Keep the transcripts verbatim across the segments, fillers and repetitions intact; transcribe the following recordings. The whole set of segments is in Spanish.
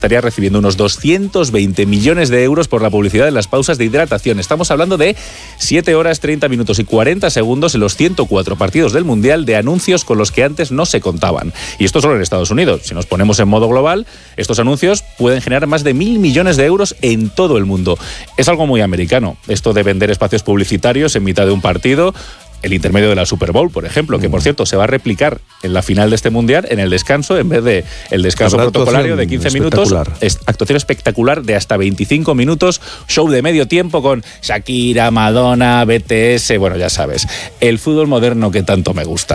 estaría recibiendo unos doscientos veinte millones de euros por la publicidad de las pausas de hidratación. Estamos hablando de siete horas, treinta minutos y cuarenta segundos en los ciento cuatro partidos del Mundial de anuncios con los que antes no se contaban. Y esto solo en Estados Unidos. Si nos ponemos en modo global, estos anuncios pueden generar más de mil millones de euros en todo el mundo. Es algo muy americano, esto de vender espacios publicitarios en mitad de un partido. El intermedio de la Super Bowl, por ejemplo, que por cierto se va a replicar en la final de este Mundial en el descanso, en vez de el descanso protocolario de quince minutos, es actuación espectacular de hasta veinticinco minutos, show de medio tiempo con Shakira, Madonna, B T S, bueno, ya sabes, el fútbol moderno que tanto me gusta.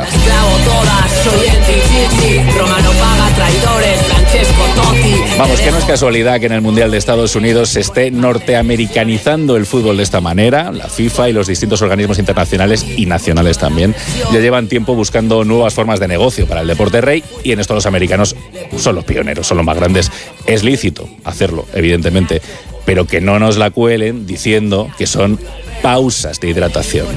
Vamos, que no es casualidad que en el Mundial de Estados Unidos se esté norteamericanizando el fútbol de esta manera. La FIFA y los distintos organismos internacionales y nacionales también ya llevan tiempo buscando nuevas formas de negocio para el deporte rey, y en esto los americanos son los pioneros, son los más grandes. Es lícito hacerlo, evidentemente, pero que no nos la cuelen diciendo que son pausas de hidratación.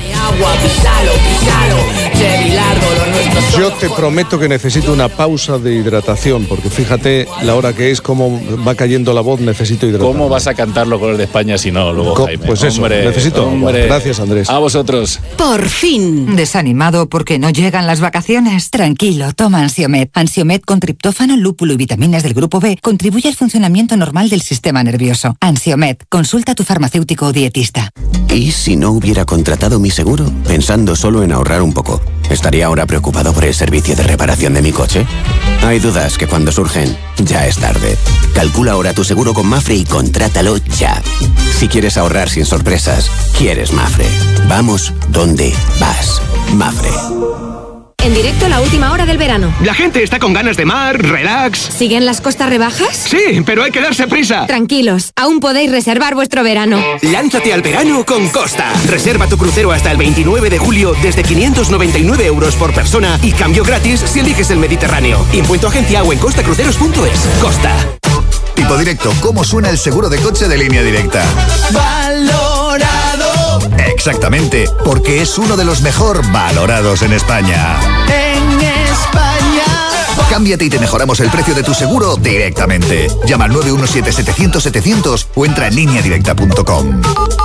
Yo te prometo que necesito una pausa de hidratación, porque fíjate la hora que es, cómo va cayendo la voz, necesito hidratar. ¿Cómo vas a cantar los colores de España si no, luego, Co- Jaime? Pues eso, hombre, necesito. Hombre. Gracias, Andrés. A vosotros. Por fin. ¿Desanimado porque no llegan las vacaciones? Tranquilo, toma Ansiomed. Ansiomed con triptófano, lúpulo y vitaminas del grupo B contribuye al funcionamiento normal del sistema nervioso. Ansiomed, consulta a tu farmacéutico o dietista. ¿Y si no hubiera contratado mi seguro, pensando solo en ahorrar un poco? ¿Estaría ahora preocupado por el servicio de reparación de mi coche? Hay dudas que cuando surgen, ya es tarde. Calcula ahora tu seguro con Mafre y contrátalo ya. Si quieres ahorrar sin sorpresas, quieres Mafre. Vamos donde vas. Mafre. En directo la última hora del verano. La gente está con ganas de mar, relax. ¿Siguen las costas rebajas? Sí, pero hay que darse prisa. Tranquilos, aún podéis reservar vuestro verano. Lánzate al verano con Costa. Reserva tu crucero hasta el veintinueve de julio desde quinientos noventa y nueve euros por persona y cambio gratis si eliges el Mediterráneo. Impuesto agencia o en costacruceros punto es. Costa. Tipo directo, ¿cómo suena el seguro de coche de Línea Directa? Valorado. Exactamente, porque es uno de los mejor valorados en España. En España. Cámbiate y te mejoramos el precio de tu seguro directamente. Llama al nueve uno siete, setecientos, setecientos o entra en línea directa punto com.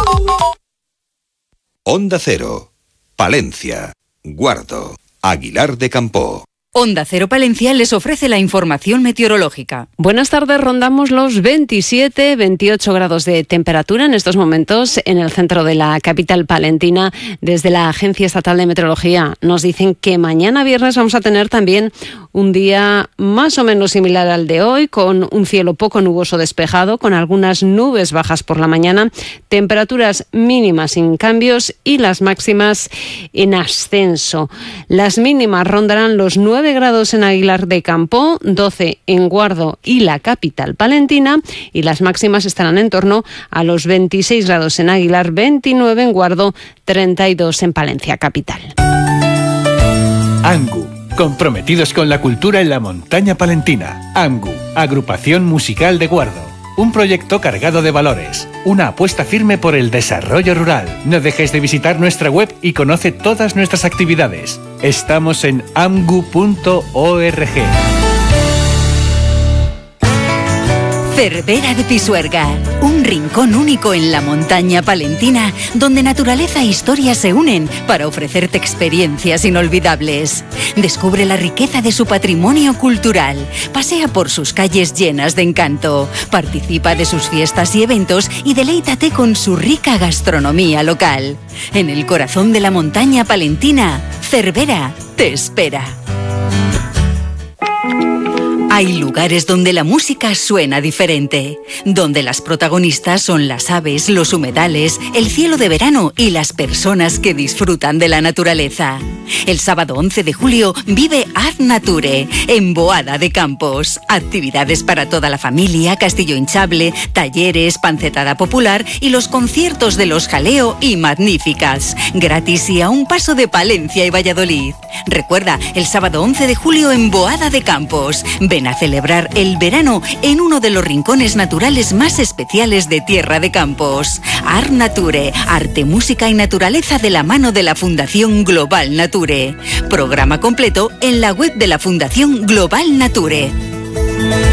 Onda Cero, Palencia, Guardo, Aguilar de Campoo. Onda Cero Palencia les ofrece la información meteorológica. Buenas tardes, rondamos los veintisiete, veintiocho grados de temperatura en estos momentos en el centro de la capital palentina. Desde la Agencia Estatal de Meteorología nos dicen que mañana viernes vamos a tener también un día más o menos similar al de hoy, con un cielo poco nuboso despejado, con algunas nubes bajas por la mañana, temperaturas mínimas sin cambios y las máximas en ascenso. Las mínimas rondarán los nueve grados en Aguilar de Campoo, doce en Guardo y la capital palentina, y las máximas estarán en torno a los veintiséis grados en Aguilar, veintinueve en Guardo, treinta y dos en Palencia capital. Angu, comprometidos con la cultura en la montaña palentina. Angu, agrupación musical de Guardo. Un proyecto cargado de valores, una apuesta firme por el desarrollo rural. No dejes de visitar nuestra web y conoce todas nuestras actividades. Estamos en amgu punto org. Cervera de Pisuerga, un rincón único en la montaña palentina donde naturaleza e historia se unen para ofrecerte experiencias inolvidables. Descubre la riqueza de su patrimonio cultural, pasea por sus calles llenas de encanto, participa de sus fiestas y eventos y deleítate con su rica gastronomía local. En el corazón de la montaña palentina, Cervera te espera. Hay lugares donde la música suena diferente, donde las protagonistas son las aves, los humedales, el cielo de verano y las personas que disfrutan de la naturaleza. El sábado once de julio vive Art Nature en Boada de Campos. Actividades para toda la familia, castillo hinchable, talleres, pancetada popular y los conciertos de Los Jaleo y Magníficas. Gratis y a un paso de Palencia y Valladolid. Recuerda, el sábado once de julio en Boada de Campos. Ven a celebrar el verano en uno de los rincones naturales más especiales de Tierra de Campos. Art Nature, arte, música y naturaleza de la mano de la Fundación Global Nature. Programa completo en la web de la Fundación Global Nature.